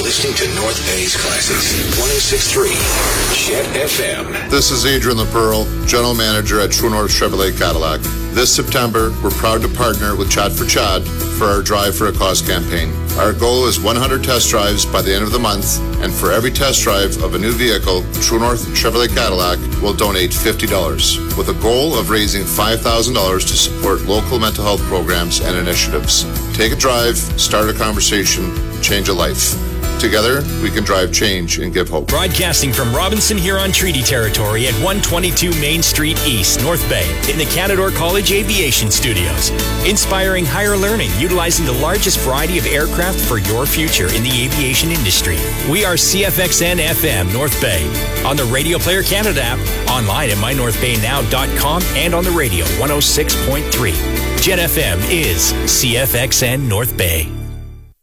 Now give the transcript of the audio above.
listening to North Bay's Classics, 106.3 Chet FM. This is Adrian LaPearl, General Manager at True North Chevrolet Cadillac. This September, we're proud to partner with Chad for Chad for our Drive for a Cause campaign. Our goal is 100 test drives by the end of the month, and for every test drive of a new vehicle, True North Chevrolet Cadillac will donate $50, with a goal of raising $5,000 to support local mental health programs and initiatives. Take a drive, start a conversation, change a life. Together, we can drive change and give hope. Broadcasting from Robinson Huron Treaty Territory at 122 Main Street East, North Bay, in the Canadore College Aviation Studios. Inspiring higher learning, utilizing the largest variety of aircraft for your future in the aviation industry. We are CFXN FM North Bay, on the Radio Player Canada app, online at mynorthbaynow.com, and on the radio 106.3. Jet FM is CFXN North Bay.